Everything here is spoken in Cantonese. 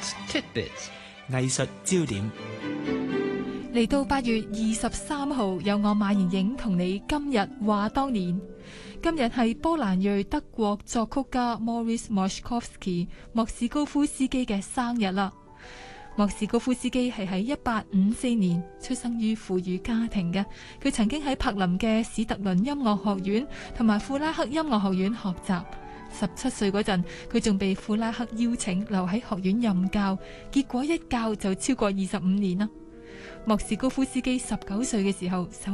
Arts Tidbits 藝術焦點。 嚟到8月23號，有我馬妍影同你今日話當年。今日係波蘭裔德國作曲家 Maurice Moszkowski 莫士高夫斯基嘅生日啦。莫士高夫斯基係喺1854年出生於富裕家庭嘅，佢曾經喺柏林嘅史特倫音樂學院同埋庫拉克音樂學院學習。17歲嗰陣，佢仲被庫拉克邀請留喺學院任教，結果一教就超過25年啦。莫士高夫斯基19歲嘅時候，